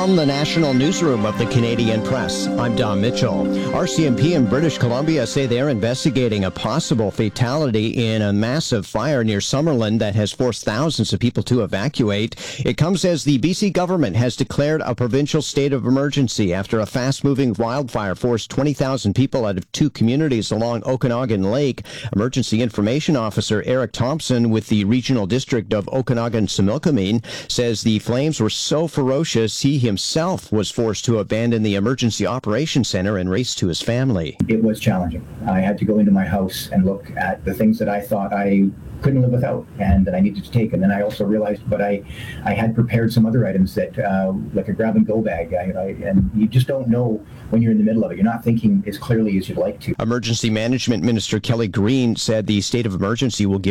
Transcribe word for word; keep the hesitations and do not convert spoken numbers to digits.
From the National Newsroom of the Canadian Press, I'm Don Mitchell. R C M P in British Columbia say they're investigating a possible fatality in a massive fire near Summerland that has forced thousands of people to evacuate. It comes as the B C government has declared a provincial state of emergency after a fast-moving wildfire forced twenty thousand people out of two communities along Okanagan Lake. Emergency Information Officer Eric Thompson with the Regional District of Okanagan-Similkameen says the flames were so ferocious he himself was forced to abandon the Emergency Operations Center and race to his family. It was challenging. I had to go into my house and look at the things that I thought I couldn't live without and that I needed to take. And then I also realized, but I, I had prepared some other items that, uh, like a grab-and-go bag. I, I, and you just don't know when you're in the middle of it. You're not thinking as clearly as you'd like to. Emergency Management Minister Kelly Green said the state of emergency will give